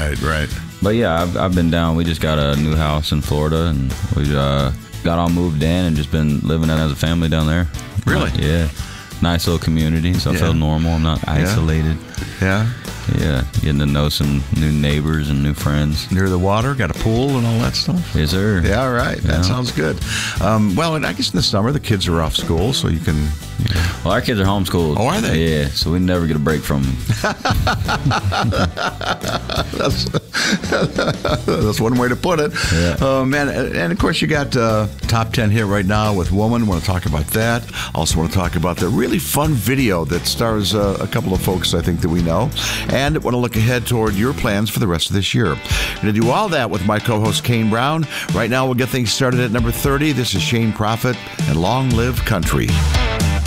Right. But yeah, I've been down. We just got a new house in Florida, and we got all moved in and just been living as a family down there. Really? Yeah. Nice little community, so I feel normal. I'm not isolated. Yeah. Yeah, getting to know some new neighbors and new friends. Near the water, got a pool and all that stuff? Yes, sir. Yeah, all right. That sounds good. Well, and I guess in the summer, the kids are off school, so you can... Well, our kids are homeschooled. Oh, are they? Yeah, so we never get a break from them. That's one way to put it. Yeah. Oh, man. And, of course, you got Top 10 hit right now with Woman. Want to talk about that. Also want to talk about the really fun video that stars a couple of folks, I think, that we know. And want to look ahead toward your plans for the rest of this year. Going to do all that with my co-host, Kane Brown. Right now, we'll get things started at number 30. This is Shane Prophet and Long Live Country.